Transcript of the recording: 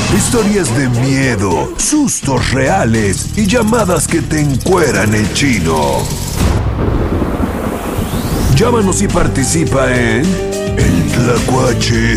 Historias de miedo, sustos reales y llamadas que te encueran el chino. Llámanos y participa en El Tlacuache